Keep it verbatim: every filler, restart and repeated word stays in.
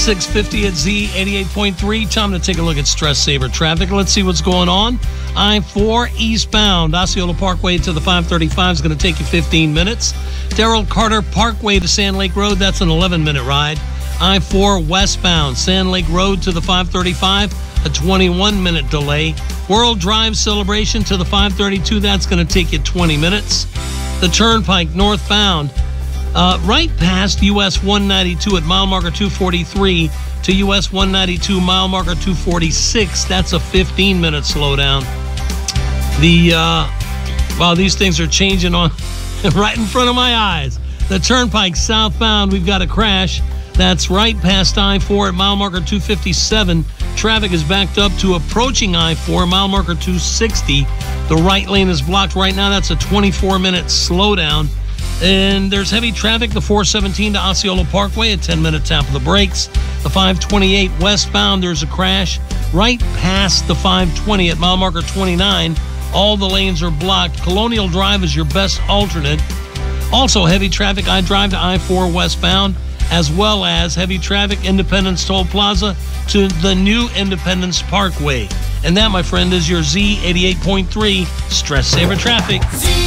six fifty at Z eighty-eight point three. Time to take a look at Stress Saver traffic. Let's see what's going on. I four eastbound, Osceola Parkway to the five thirty-five is going to take you fifteen minutes. Darrell Carter Parkway to Sand Lake Road, that's an eleven minute ride. I four westbound, Sand Lake Road to the five thirty-five, a twenty-one minute delay. World Drive Celebration to the five thirty-two, that's going to take you twenty minutes. The Turnpike northbound, uh, right past U S one ninety-two at mile marker two forty-three to U S one ninety-two mile marker two forty-six, that's a fifteen minute slowdown. The, uh, wow, these things are changing on right in front of my eyes. The Turnpike southbound, we've got a crash. That's right past I four at mile marker two fifty-seven. Traffic is backed up to approaching I four, mile marker two sixty. The right lane is blocked right now. That's a twenty-four minute slowdown. And there's heavy traffic, the four seventeen to Osceola Parkway, a ten minute tap of the brakes. The five twenty-eight westbound, there's a crash right past the five twenty at mile marker twenty-nine. All the lanes are blocked. Colonial Drive is your best alternate. Also heavy traffic, I drive to I four westbound, as well as heavy traffic, Independence Toll Plaza to the new Independence Parkway. And that, my friend, is your Z eighty-eight point three Stress Saver traffic.